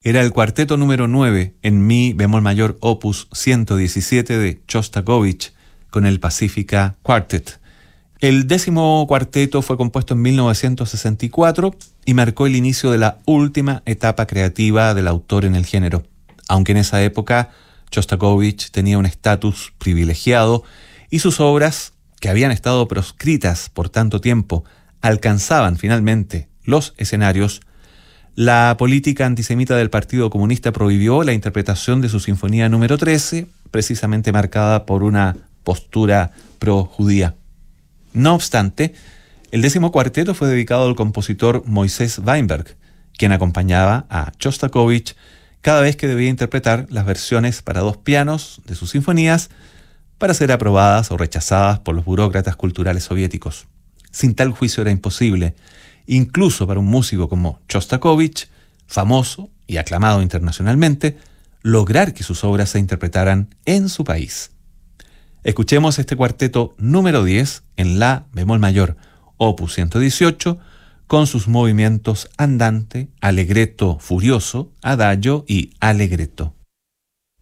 Era el cuarteto número 9 en mi bemol mayor opus 117 de Shostakovich con el Pacifica Quartet. El 10º cuarteto fue compuesto en 1964 y marcó el inicio de la última etapa creativa del autor en el género. Aunque en esa época Shostakovich tenía un estatus privilegiado y sus obras, que habían estado proscritas por tanto tiempo, alcanzaban finalmente los escenarios, la política antisemita del Partido Comunista prohibió la interpretación de su Sinfonía número 13, precisamente marcada por una postura pro-judía. No obstante, el 10º cuarteto fue dedicado al compositor Moisés Weinberg, quien acompañaba a Shostakovich cada vez que debía interpretar las versiones para 2 pianos de sus sinfonías para ser aprobadas o rechazadas por los burócratas culturales soviéticos. Sin tal juicio era imposible, incluso para un músico como Shostakovich, famoso y aclamado internacionalmente, lograr que sus obras se interpretaran en su país. Escuchemos este cuarteto número 10 en la bemol mayor, opus 118, con sus movimientos andante, allegretto furioso, adagio y allegretto.